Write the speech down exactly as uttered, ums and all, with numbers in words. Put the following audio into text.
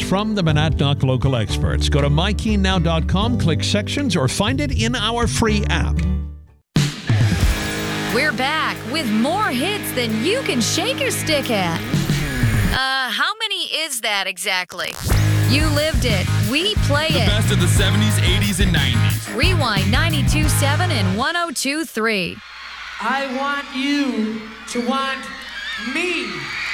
from the Monadnock local experts. Go to my keen now dot com, click sections, or find it in our free app. We're back with more hits than you can shake your stick at. Uh, how many is that exactly? You lived it. We play The it. best of the seventies, eighties, and nineties. Rewind ninety-two point seven and one oh two point three. I want you to want me.